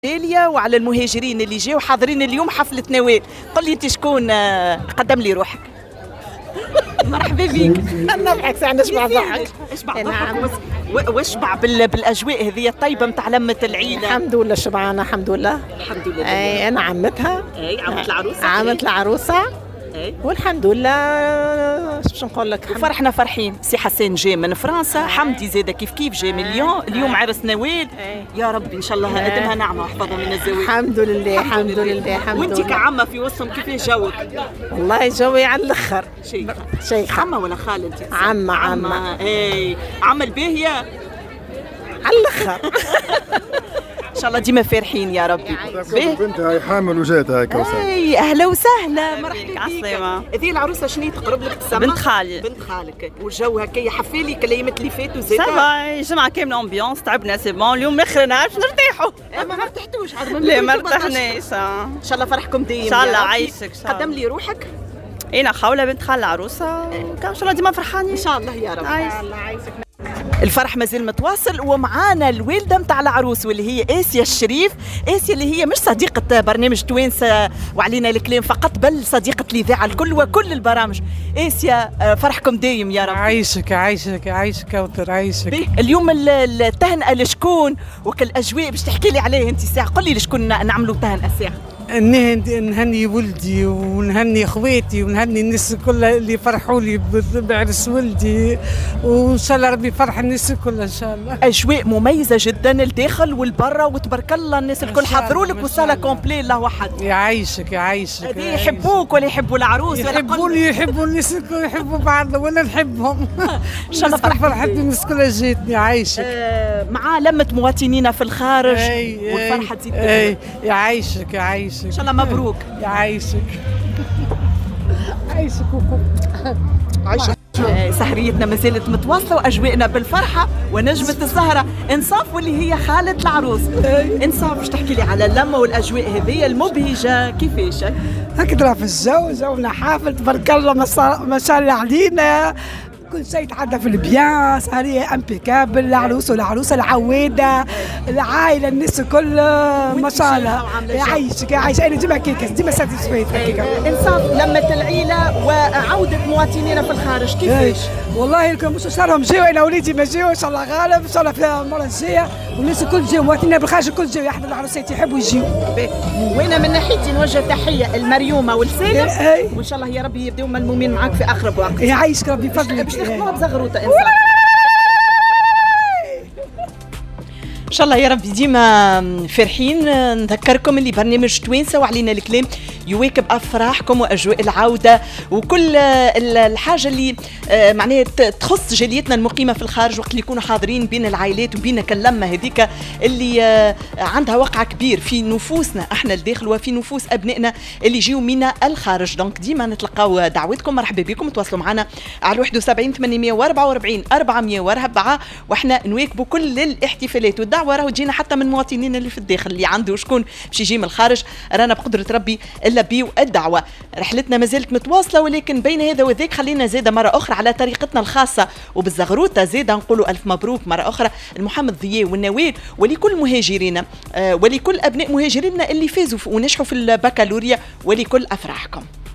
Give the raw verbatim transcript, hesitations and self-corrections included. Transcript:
ليليا وعلى المهاجرين اللي جاوا حاضرين اليوم حفلة نوال. قل لي انت شكون قدم لي روحك؟ مرحبا بك. انا بالعكس انا نشبع ضحك. اشبع ضحك واشبع بالاجواء هذه الطيبه نتاع لمه العيله. الحمد لله شبعانه الحمد لله. الحمد لله. اي انا عمتها. اي عمت العروسه. عمت العروسه. اي والحمد لله. باش نقول لك فرحنا فرحين. سي حسين جاي من فرنسا، حمدي زاده كيف كيف جاي من ليون، اليوم عرس نوال. يا ربي ان شاء الله ادمها نعمه واحفظها من الزواج. الحمد لله الحمد لله الحمد لله. وانت كعمه في وسطهم كيفاش جوك؟ والله جوي على الاخر. شيخه شيخه عمه ولا خاله انت؟ عمه عمه. اي عمه الباهيه على الاخر. ان شاء الله ديما فرحين يا ربي. بنتها هاي حامل وجات هاي كوثر. اي اهلا وسهلا مرحبا عسلامة. هذه العروسه شنو تقرب لك تسمى؟ بنت خالي. بنت خالك. والجو هكايا حفالي كالايامات اللي فاتوا زاد. سافا الجمعة كاملة امبيونس تعبنا سي بون اليوم اخر نهار باش نرتاحوا. ما ارتحتوش عاد لا ما ارتحناش. ان شاء الله فرحكم دايما. ان شاء الله عايشك. قدم لي روحك. انا خاولة بنت خال العروسة وكان ان شاء الله ديما فرحانين. ان شاء الله يا رب. الله يعيشك. الفرح مازال متواصل ومعانا الوالده نتاع العروس واللي هي آسيا الشريف. آسيا اللي هي مش صديقه برنامج توانسه وعلينا الكلام فقط بل صديقه الاذاعه الكل وكل البرامج. آسيا فرحكم دايم يا رب. عايشك عايشك عايشك كوثر عايشك. اليوم التهنئه لشكون وكل اجواء باش تحكي لي عليه انت ساعه. قل لي لشكون نعملوا تهنئه ساعه. نهني ولدي ونهني خواتي ونهني الناس كلها اللي فرحوا لي بعرس ولدي وان شاء الله ربي يفرح الناس كلها ان شاء الله. اجواء مميزه جدا الداخل والبرا وتبارك الله الناس الكل حضروا لك والصاله كومبلي الله وحد. يعيشك يعيشك. هذه يحبوك ولا يحبوا العروس؟ يحبوني يحبوا الناس الكل يحبوا بعض ولا نحبهم. ان شاء الله فرحت الناس كلها جاتني عايشك. آه مع لمه مواطنينا في الخارج والفرحه تزيد. اي يعيشك يعيشك. ان شاء الله مبروك. يعيشك. عايشك عايشك. سهريتنا ما زالت متواصله واجواءنا بالفرحه ونجمه الزهره انصاف واللي هي خاله العروس. انصاف باش تحكي لي على اللمه والاجواء هذه المبهجه كيفاش؟ هكذا في الجو جونا حافل تبارك الله ما شاء الله علينا. كل شيء يتعدى في البيان سهرية امبيكابل. العروس والعروسة العوادة العائلة الناس الكل ما شاء الله. يعيشك يعيش انا ديما كيكس ديما ساتيسفايت هكاك. انصاف لمة العيلة وعودة مواطنينا في الخارج كيفاش؟ والله الكل مش صارهم جاوا انا وليدي ما جاوا ان شاء الله غالب ان شاء الله في المرة الجاية والناس الكل جاوا مواطنينا بالخارج الكل جاوا يحضروا العروسات يحبوا يجيوا. وانا من ناحيتي نوجه تحية المريومة والسالم وان شاء الله يا ربي يبداو ملمومين معاك في اقرب وقت. يعيشك ربي يفضلك. نخدموها بزغروطه انسان. ان شاء الله يا ربي ديما فرحين. نذكركم اللي برنامج توانسه وعلينا الكلام يواكب افراحكم واجواء العوده وكل الحاجه اللي معناها تخص جاليتنا المقيمه في الخارج وقت اللي يكونوا حاضرين بين العائلات وبين كلمه هذيك اللي عندها وقع كبير في نفوسنا احنا الداخل وفي نفوس ابنائنا اللي يجيو من الخارج. دونك ديما نتلقاو دعوتكم. مرحبا بكم تواصلوا معنا على واحد وسبعين ثمانمية وأربعة وأربعين أربعمية وأربعة واحنا نواكبوا كل الاحتفالات والدعوه راهو تجينا حتى من مواطنينا اللي في الداخل اللي عنده شكون باش يجي من الخارج. رانا بقدره ربي الا بيو الدعوه. رحلتنا ما زالت متواصله ولكن بين هذا وذاك خلينا زاده مره اخرى على طريقتنا الخاصه وبالزغروطه زاده نقولوا الف مبروك مره اخرى لمحمد ضياء والنوال ولكل مهاجرينا ولكل ابناء مهاجرينا اللي فازوا ونجحوا في البكالوريا ولكل افراحكم.